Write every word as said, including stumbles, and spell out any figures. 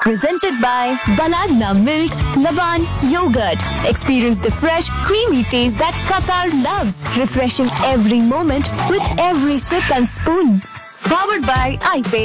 Presented by Balagna Milk Laban Yogurt. Experience the fresh, creamy taste that Qatar loves. Refreshing every moment with every sip and spoon. Powered by iPay.